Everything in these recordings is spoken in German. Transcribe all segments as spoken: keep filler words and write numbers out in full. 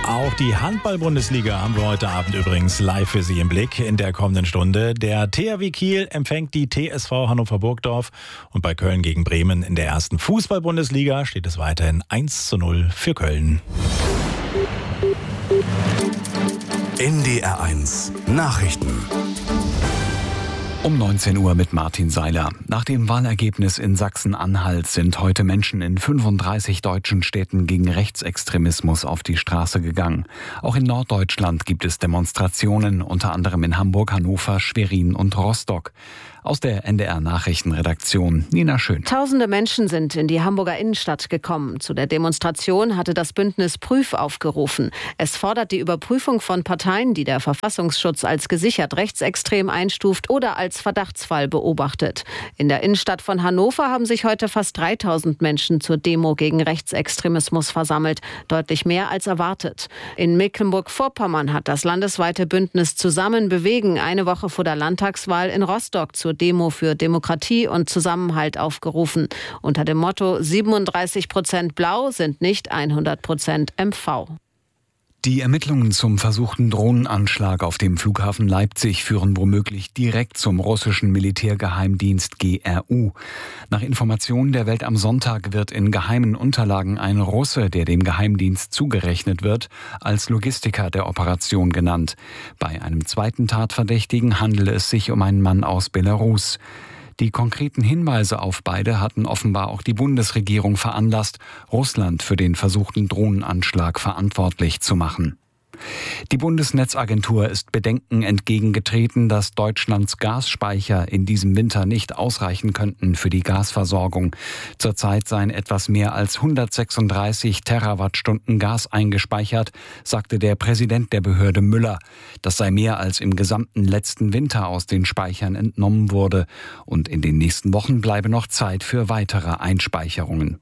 Auch die Handball-Bundesliga haben wir heute Abend übrigens live für Sie im Blick in der kommenden Stunde. Der T H W Kiel empfängt die T S V Hannover Burgdorf und bei Köln gegen Bremen in der ersten Fußball-Bundesliga steht es weiterhin eins zu null für Köln. N D R eins Nachrichten. Um neunzehn Uhr mit Martin Seiler. Nach dem Wahlergebnis in Sachsen-Anhalt sind heute Menschen in fünfunddreißig deutschen Städten gegen Rechtsextremismus auf die Straße gegangen. Auch in Norddeutschland gibt es Demonstrationen, unter anderem in Hamburg, Hannover, Schwerin und Rostock. Aus der N D R-Nachrichtenredaktion Nina Schön. Tausende Menschen sind in die Hamburger Innenstadt gekommen. Zu der Demonstration hatte das Bündnis Prüf aufgerufen. Es fordert die Überprüfung von Parteien, die der Verfassungsschutz als gesichert rechtsextrem einstuft oder als Verdachtsfall beobachtet. In der Innenstadt von Hannover haben sich heute fast dreitausend Menschen zur Demo gegen Rechtsextremismus versammelt. Deutlich mehr als erwartet. In Mecklenburg-Vorpommern hat das landesweite Bündnis Zusammen bewegen eine Woche vor der Landtagswahl in Rostock zur Demo für Demokratie und Zusammenhalt aufgerufen. Unter dem Motto siebenunddreißig Prozent Blau sind nicht hundert Prozent M V. Die Ermittlungen zum versuchten Drohnenanschlag auf dem Flughafen Leipzig führen womöglich direkt zum russischen Militärgeheimdienst G R U. Nach Informationen der Welt am Sonntag wird in geheimen Unterlagen ein Russe, der dem Geheimdienst zugerechnet wird, als Logistiker der Operation genannt. Bei einem zweiten Tatverdächtigen handele es sich um einen Mann aus Belarus. Die konkreten Hinweise auf beide hatten offenbar auch die Bundesregierung veranlasst, Russland für den versuchten Drohnenanschlag verantwortlich zu machen. Die Bundesnetzagentur ist Bedenken entgegengetreten, dass Deutschlands Gasspeicher in diesem Winter nicht ausreichen könnten für die Gasversorgung. Zurzeit seien etwas mehr als hundertsechsunddreißig Terawattstunden Gas eingespeichert, sagte der Präsident der Behörde Müller. Das sei mehr als im gesamten letzten Winter aus den Speichern entnommen wurde. Und in den nächsten Wochen bleibe noch Zeit für weitere Einspeicherungen.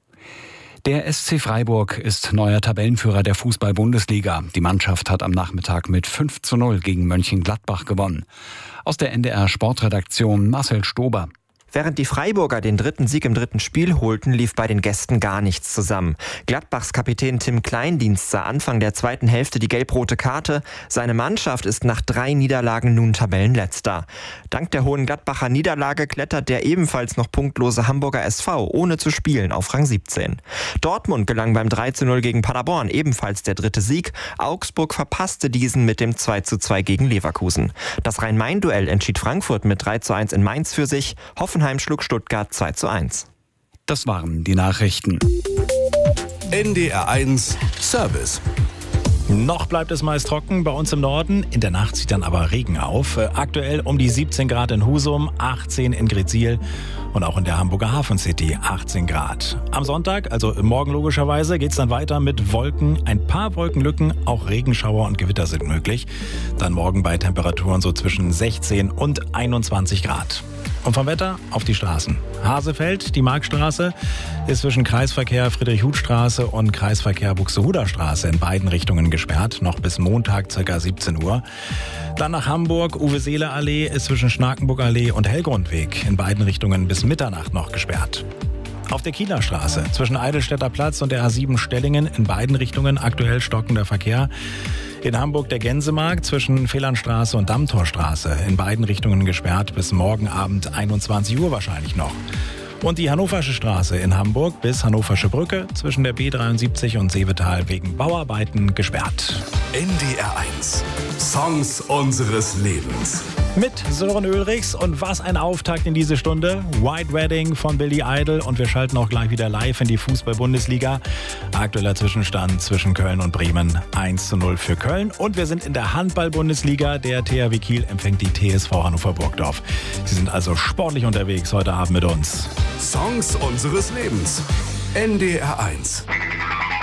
Der S C Freiburg ist neuer Tabellenführer der Fußball-Bundesliga. Die Mannschaft hat am Nachmittag mit fünf zu null gegen Mönchengladbach gewonnen. Aus der N D R-Sportredaktion Marcel Stober. Während die Freiburger den dritten Sieg im dritten Spiel holten, lief bei den Gästen gar nichts zusammen. Gladbachs Kapitän Tim Kleindienst sah Anfang der zweiten Hälfte die gelb-rote Karte. Seine Mannschaft ist nach drei Niederlagen nun Tabellenletzter. Dank der hohen Gladbacher Niederlage klettert der ebenfalls noch punktlose Hamburger S V ohne zu spielen auf Rang siebzehn. Dortmund gelang beim drei zu null gegen Paderborn ebenfalls der dritte Sieg. Augsburg verpasste diesen mit dem zwei zu zwei gegen Leverkusen. Das Rhein-Main-Duell entschied Frankfurt mit drei zu eins in Mainz für sich. Hoffenheim schlug Stuttgart zwei zu eins. Das waren die Nachrichten. N D R eins Service. Noch bleibt es meist trocken bei uns im Norden. In der Nacht zieht dann aber Regen auf. Aktuell um die siebzehn Grad in Husum, achtzehn in Gretzil und auch in der Hamburger Hafen City achtzehn Grad. Am Sonntag, also morgen logischerweise, geht es dann weiter mit Wolken. Ein paar Wolkenlücken, auch Regenschauer und Gewitter sind möglich. Dann morgen bei Temperaturen so zwischen sechzehn und einundzwanzig Grad. Und vom Wetter auf die Straßen. Hasefeld, die Markstraße, ist zwischen Kreisverkehr Friedrich-Huth-Straße und Kreisverkehr Buxtehuder-Straße in beiden Richtungen gesperrt, noch bis Montag ca. siebzehn Uhr. Dann nach Hamburg, Uwe-Seele-Allee ist zwischen Schnakenburg-Allee und Hellgrundweg in beiden Richtungen bis Mitternacht noch gesperrt. Auf der Kieler Straße zwischen Eidelstädter Platz und der A sieben Stellingen in beiden Richtungen aktuell stockender Verkehr. In Hamburg der Gänsemarkt zwischen Fehlernstraße und Dammtorstraße in beiden Richtungen gesperrt bis morgen Abend einundzwanzig Uhr wahrscheinlich noch. Und die Hannoversche Straße in Hamburg bis Hannoversche Brücke zwischen der B dreiundsiebzig und Seevetal wegen Bauarbeiten gesperrt. N D R eins Songs unseres Lebens. Mit Sören Ulrichs und was ein Auftakt in diese Stunde. White Wedding von Billy Idol und wir schalten auch gleich wieder live in die Fußball-Bundesliga. Aktueller Zwischenstand zwischen Köln und Bremen eins zu null für Köln und wir sind in der Handball-Bundesliga. Der T H W Kiel empfängt die T S V Hannover Burgdorf. Sie sind also sportlich unterwegs heute Abend mit uns. Songs unseres Lebens. N D R eins.